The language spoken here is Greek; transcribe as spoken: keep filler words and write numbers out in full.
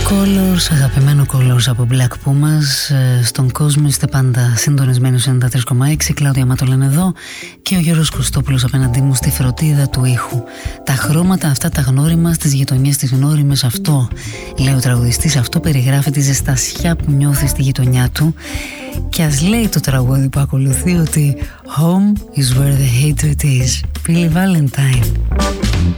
Colors, αγαπημένο Colors από Black Pumas. Στον κόσμο είστε πάντα συντονισμένοι στους ενενήντα τρία κόμμα έξι. Κλάουδια Ματολέν εδώ και ο Γιώργος Κωστόπουλος απέναντί μου στη φροντίδα του ήχου. Τα χρώματα αυτά τα γνώριμα στις γειτονιές τις γνώριμες, αυτό λέει ο τραγουδιστής, αυτό περιγράφει τη ζεστασιά που νιώθει στη γειτονιά του. Και ας λέει το τραγούδι που ακολουθεί ότι Home is where the hatred is. Billy Valentine.